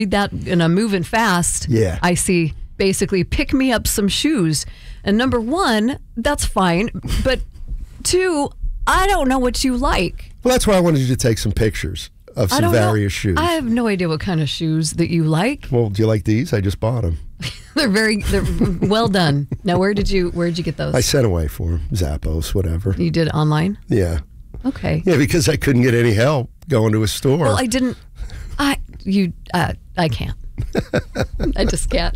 that and I'm moving fast, Yeah. I see basically pick me up some shoes. And number one, that's fine. But two, I don't know what you like. Well, that's why I wanted you to take some pictures of some various shoes. I have no idea what kind of shoes that you like. Well, do you like these? I just bought them. They're well done. Now, where'd you get those? I sent away for them. Zappos, whatever. You did online? Yeah. Okay. Yeah, because I couldn't get any help going to a store. Well, I can't. I just can't.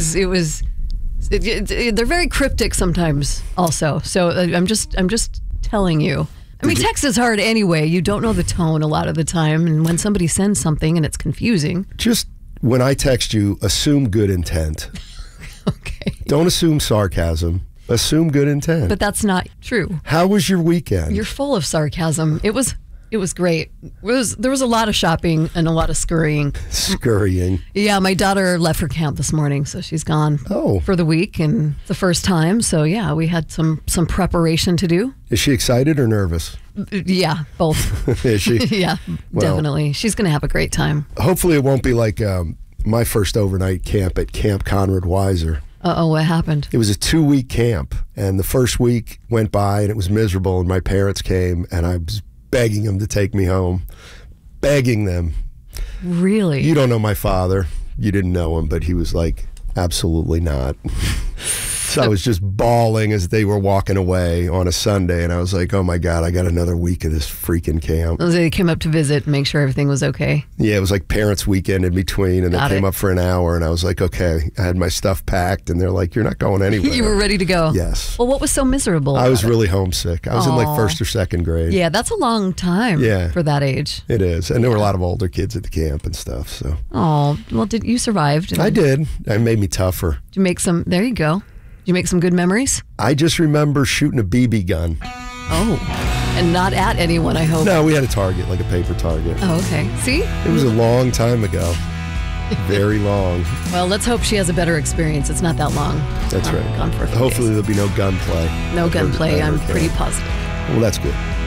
They're very cryptic sometimes also. So I'm just telling you. I mean, text is hard anyway. You don't know the tone a lot of the time. And when somebody sends something and it's confusing. Just when I text you, assume good intent. Okay. Don't assume sarcasm. Assume good intent. But that's not true. How was your weekend? You're full of sarcasm. It was great. There was a lot of shopping and a lot of scurrying. Scurrying. Yeah, my daughter left for camp this morning, so she's gone for the week, and it's the first time. So yeah, we had some preparation to do. Is she excited or nervous? Yeah, both. Is she? Yeah, definitely. She's going to have a great time. Hopefully it won't be like my first overnight camp at Camp Conrad Weiser. Uh-oh, what happened? It was a 2-week camp, and the first week went by, and it was miserable, and my parents came, and I was begging them to take me home. Begging them. Really? You don't know my father. You didn't know him, but he was like, absolutely not. So I was just bawling as they were walking away on a Sunday, and I was like, oh my God, I got another week of this freaking camp. They came up to visit and make sure everything was okay. Yeah, it was like parents' weekend in between, and they came up for an hour, and I was like, okay. I had my stuff packed, and they're like, you're not going anywhere. You were ready to go? Yes. Well, what was so miserable I was really homesick. I was in like first or second grade. Yeah, that's a long time for that age. It is. And there were a lot of older kids at the camp and stuff. So. Oh, well, you survived? I did. It made me tougher. Did you make some, there you go. Did you make some good memories? I just remember shooting a BB gun. Oh, and not at anyone, I hope. No, we had a target, like a paper target. Oh, okay. See? It was a long time ago. Very long. Well, let's hope she has a better experience. It's not that long. That's right. Gone for a few Hopefully days. there'll be no gunplay. No gunplay, I'm pretty positive. Well, that's good.